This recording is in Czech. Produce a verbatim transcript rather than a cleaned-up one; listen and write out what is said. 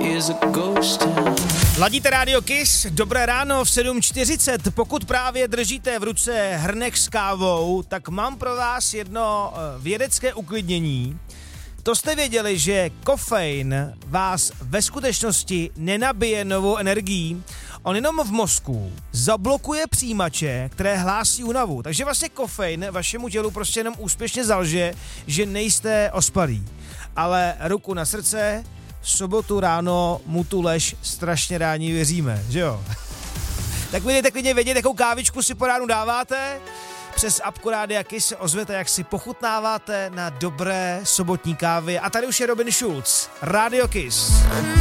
Ladíte Radio Kiss, dobré ráno v sedm čtyřicet. Pokud právě držíte v ruce hrnek s kávou, tak mám pro vás jedno vědecké uklidnění. To jste věděli, že kofein vás ve skutečnosti nenabije novou energií, on jenom v mozku zablokuje přijímače, které hlásí únavu. Takže vlastně kofein vašemu tělu prostě jenom úspěšně zalže, že nejste ospalí. Ale ruku na srdce, v sobotu ráno mu tu lež strašně rádi věříme, že jo? Tak budete klidně vědět, jakou kávičku si po ránu dáváte. Přes apku Rádia Kiss se ozvěte, jak si pochutnáváte na dobré sobotní kávy. A tady už je Robin Schulz, Radio Kiss.